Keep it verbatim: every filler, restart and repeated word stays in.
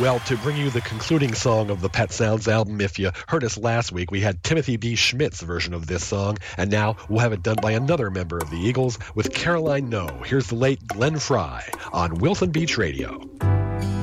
Well, to bring you the concluding song of the Pet Sounds album, if you heard us last week, we had Timothy B. Schmidt's version of this song, and now we'll have it done by another member of the Eagles with Caroline No. Here's the late Glenn Frey on Wilson Beach Radio.